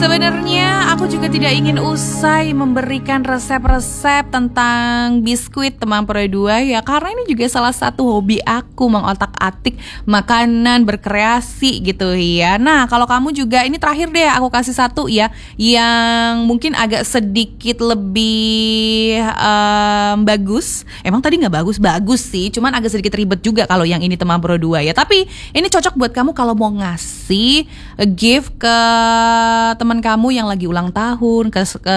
Sebenarnya aku juga tidak ingin usai memberikan resep-resep tentang biskuit teman Pro 2 ya, karena ini juga salah satu hobi aku, mengotak-atik makanan, berkreasi gitu ya. Nah, kalau kamu juga, ini terakhir deh aku kasih satu ya, yang mungkin agak sedikit lebih bagus. Emang tadi nggak bagus sih, cuman agak sedikit ribet juga kalau yang ini teman Pro 2 ya. Tapi ini cocok buat kamu kalau mau ngasih gift ke teman kamu yang lagi ulang tahun, ke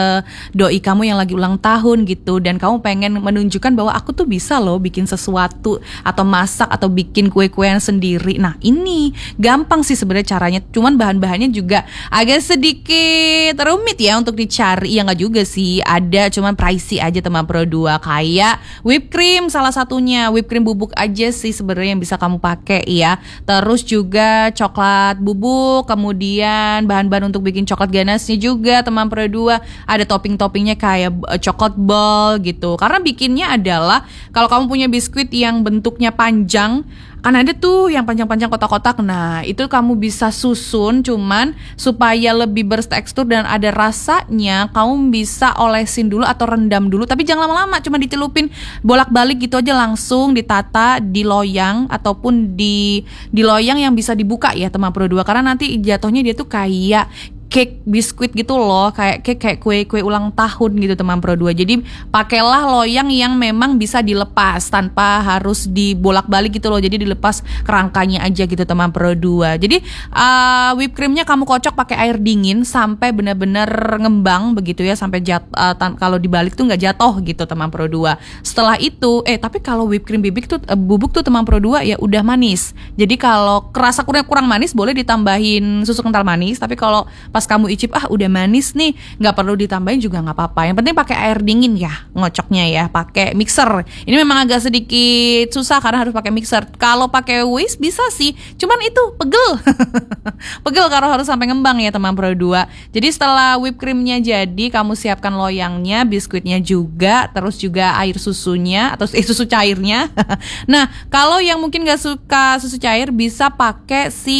doi kamu yang lagi ulang tahun gitu, dan kamu pengen menunjukkan bahwa aku tuh bisa loh bikin sesuatu atau masak atau bikin kue-kuean sendiri. Nah, ini gampang sih sebenarnya caranya, cuman bahan-bahannya juga agak sedikit rumit ya untuk dicari. Ya nggak juga sih, ada, cuman pricey aja teman Pro 2. Kayak whipped cream salah satunya, whipped cream bubuk aja sih sebenarnya yang bisa kamu pakai ya. Terus juga coklat bubuk, kemudian bahan-bahan untuk bikin coklat ganasnya juga teman Pro 2. Ada topping-toppingnya kayak coklat ball gitu. Karena bikinnya adalah, kalau kamu punya biskuit yang bentuknya panjang, kan ada tuh yang panjang-panjang kotak-kotak. Nah, itu kamu bisa susun, cuman supaya lebih bertekstur dan ada rasanya, kamu bisa olesin dulu atau rendam dulu. Tapi jangan lama-lama, cuma dicelupin bolak-balik gitu aja, langsung ditata di loyang ataupun di loyang yang bisa dibuka ya teman Pro 2. Karena nanti jatuhnya dia tuh kayak cake biskuit gitu loh, kayak kue ulang tahun gitu teman Pro 2. Jadi pakailah loyang yang memang bisa dilepas tanpa harus dibolak-balik gitu loh. Jadi dilepas kerangkanya aja gitu teman Pro 2. Jadi whipped creamnya kamu kocok pakai air dingin sampai benar-benar ngembang begitu ya, sampai kalau dibalik tuh nggak jatuh gitu teman Pro 2. Setelah itu tapi kalau whipped cream bubuk tuh teman Pro 2 ya udah manis. Jadi kalau kerasa kurang manis boleh ditambahin susu kental manis, tapi kalau pas kamu icip udah manis nih, nggak perlu ditambahin juga nggak apa-apa. Yang penting pakai air dingin ya ngocoknya ya, pakai mixer. Ini memang agak sedikit susah karena harus pakai mixer. Kalau pakai whisk bisa sih, cuman itu pegel pegel kalau harus sampai ngembang ya teman Pro 2. Jadi setelah whipped creamnya jadi, kamu siapkan loyangnya, biskuitnya juga, terus juga air susunya atau susu cairnya. Nah, kalau yang mungkin nggak suka susu cair, bisa pakai si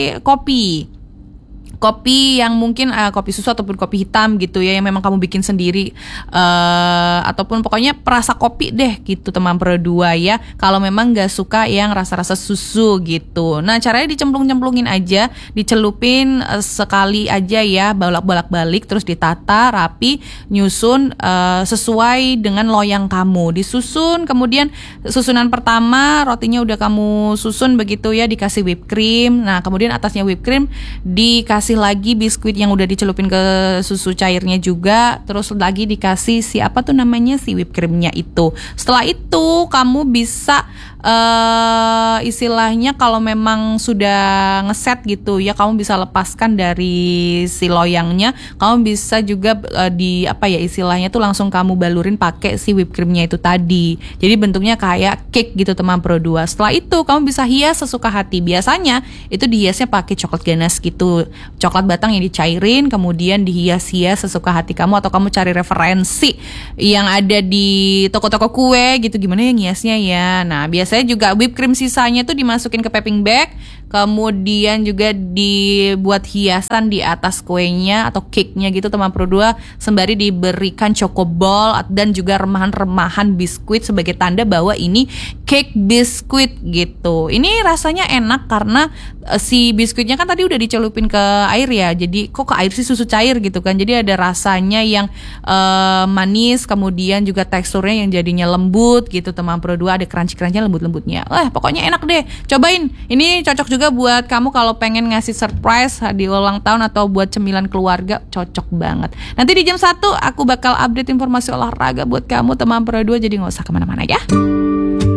kopi yang mungkin kopi susu ataupun kopi hitam gitu ya, yang memang kamu bikin sendiri, ataupun pokoknya perasa kopi deh gitu teman Pro 2 ya, kalau memang gak suka yang rasa-rasa susu gitu. Nah, caranya dicemplung-cemplungin aja, dicelupin sekali aja ya, bolak-balik terus ditata rapi, nyusun sesuai dengan loyang kamu, disusun. Kemudian susunan pertama rotinya udah kamu susun begitu ya, dikasih whipped cream. Nah, kemudian atasnya whipped cream dikasih lagi biskuit yang udah dicelupin ke susu cairnya juga, terus lagi dikasih si whipped creamnya itu. Setelah itu kamu bisa istilahnya kalau memang sudah ngeset gitu ya, kamu bisa lepaskan dari si loyangnya. Kamu bisa juga istilahnya tuh langsung kamu balurin pakai si whipped creamnya itu tadi. Jadi bentuknya kayak cake gitu teman Pro 2. Setelah itu kamu bisa hias sesuka hati. Biasanya itu dihiasnya pakai coklat ganas gitu, coklat batang yang dicairin, kemudian dihias-hias sesuka hati kamu, atau kamu cari referensi yang ada di toko-toko kue gitu, gimana ya ngiasnya ya. Nah, biasanya juga whipped cream sisanya tuh dimasukin ke piping bag, kemudian juga dibuat hiasan di atas kuenya atau cake-nya gitu teman Pro 2, sembari diberikan choco ball dan juga remahan-remahan biskuit sebagai tanda bahwa ini cake biskuit gitu. Ini rasanya enak karena si biskuitnya kan tadi udah dicelupin ke air ya, jadi kok ke air sih, susu cair gitu kan. Jadi ada rasanya yang manis, kemudian juga teksturnya yang jadinya lembut gitu teman Pro 2, ada crunchy-crunchy lembut-lembutnya. Pokoknya enak deh, cobain. Ini cocok juga buat kamu kalau pengen ngasih surprise di ulang tahun atau buat cemilan keluarga, cocok banget. Nanti di jam 1 aku bakal update informasi olahraga buat kamu teman Pro 2, jadi gak usah kemana-mana ya.